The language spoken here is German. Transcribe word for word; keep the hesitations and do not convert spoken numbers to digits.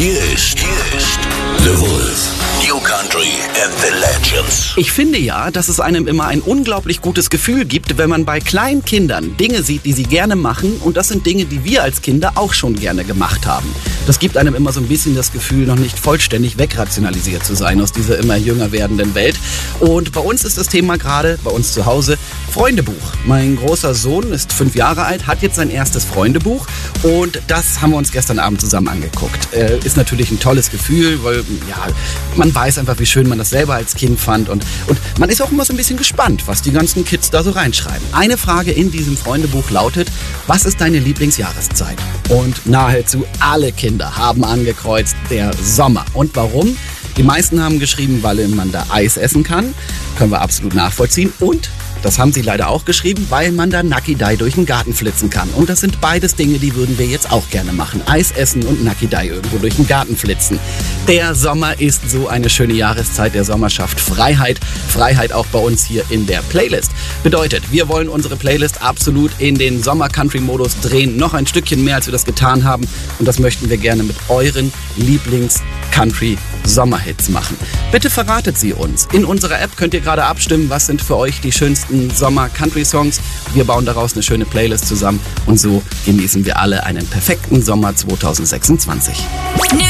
Hier ist, hier ist The Wolf. New Country and the Legends. Ich finde ja, dass es einem immer ein unglaublich gutes Gefühl gibt, wenn man bei kleinen Kindern Dinge sieht, die sie gerne machen. Und das sind Dinge, die wir als Kinder auch schon gerne gemacht haben. Das gibt einem immer so ein bisschen das Gefühl, noch nicht vollständig wegrationalisiert zu sein aus dieser immer jünger werdenden Welt. Und bei uns ist das Thema gerade, bei uns zu Hause, Freundebuch. Mein großer Sohn ist fünf Jahre alt, hat jetzt sein erstes Freundebuch. Und das haben wir uns gestern Abend zusammen angeguckt. Äh, ist natürlich ein tolles Gefühl, weil ja, man weiß einfach, wie schön man das selber als Kind fand. Und, und man ist auch immer so ein bisschen gespannt, was die ganzen Kids da so reinschreiben. Eine Frage in diesem Freundebuch lautet: Was ist deine Lieblingsjahreszeit? Und nahezu alle Kinder haben angekreuzt, der Sommer. Und warum? Die meisten haben geschrieben, weil man da Eis essen kann. Können wir absolut nachvollziehen. Und das haben sie leider auch geschrieben, weil man da Nucky-Dai durch den Garten flitzen kann. Und das sind beides Dinge, die würden wir jetzt auch gerne machen. Eis essen und Nucky-Dai irgendwo durch den Garten flitzen. Der Sommer ist so eine schöne Jahreszeit. Der Sommer schafft Freiheit. Freiheit auch bei uns hier in der Playlist. Bedeutet, wir wollen unsere Playlist absolut in den Sommer-Country-Modus drehen. Noch ein Stückchen mehr, als wir das getan haben. Und das möchten wir gerne mit euren Lieblings-Country-Sommerhits machen. Bitte verratet sie uns. In unserer App könnt ihr gerade abstimmen, was sind für euch die schönsten Sommer-Country-Songs. Wir bauen daraus eine schöne Playlist zusammen und so genießen wir alle einen perfekten Sommer zwanzig sechsundzwanzig. New